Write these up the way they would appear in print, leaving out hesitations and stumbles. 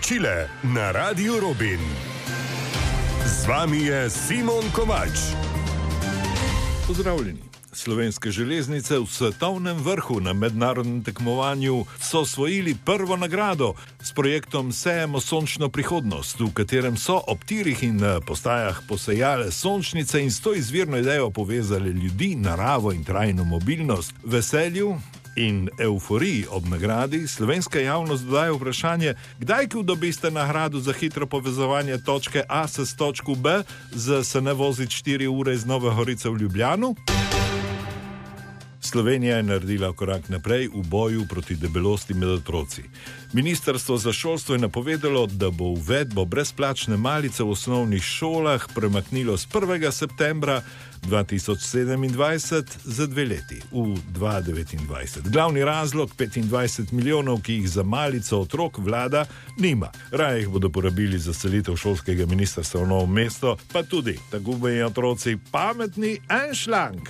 poročile na Radiu Robin. Z vami je Simon Kovač. Pozdravljeni. Slovenske železnice v svetovnem vrhu na mednarodnem tekmovanju so osvojili prvo nagrado s projektom Sejemo sončno prihodnost, v katerem so ob tirih in postajah posejale sončnice in s to izvirno idejo povezali ljudi, naravo in trajno mobilnost. Veselju in euforiji ob nagradi slovenska javnost dodaja vprašanje, kdaj dobiste nagrado za hitro povezovanje točke A s točko B, se ne voziti 4 ure iz Nove Gorice v Ljubljano? Slovenija je naredila korak naprej v boju proti debelosti med otroci. Ministrstvo za šolstvo je napovedalo, da bo uvedbo brezplačne malice v osnovnih šolah premaknilo z 1. septembra 2027 za 2 leti, v 2029. Glavni razlog 25 milijonov, ki jih za malico otrok vlada nima. Raje jih bodo porabili za selitev šolskega ministrstva v Novo mesto, pa tudi, tako bodo otroci pametni en šlank.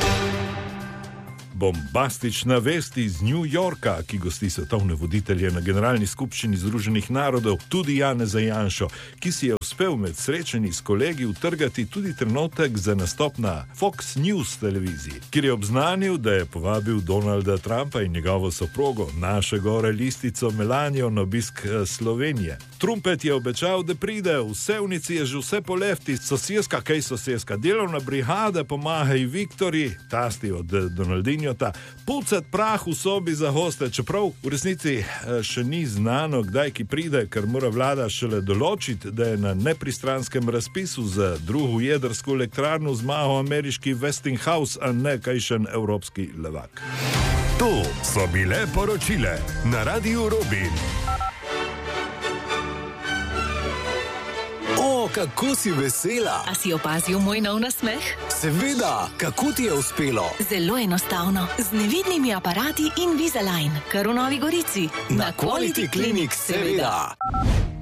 Bombastična vest iz New Yorka, ki gosti svetovne voditelje na generalni skupščini Združenih narodov, tudi Janeza Janšo, ki si je uspel med srečanji s kolegi utrgati tudi trenutek za nastop na Fox News televiziji, kjer je obznanil, da je povabil Donalda Trumpa in njegovo soprogo, našo gore listico Melanijo, na obisk Slovenije. Trumpet je obečal, da pride, v Sevnici je že vse po lefti, soseska, kaj soseska, delovna brigada, pomagaj Viktorji, tasti od Donaldinjo, pucat prah v sobi za goste, čeprav v resnici še ni znano, kdaj ki pride, ker mora vlada šele določiti, da je na nepristranskem razpisu za drugo jedrsko elektrarno zmagal ameriški Westinghouse, a ne kajšen evropski levak. To so bile poročile na Radiu Robin. O, kako si vesela! A si opazil moj nov nasmeh? Seveda, kako ti je uspelo? Zelo enostavno, z nevidnimi aparati Invisalign, kar v Novi Gorici. Na Quality Clinic, seveda.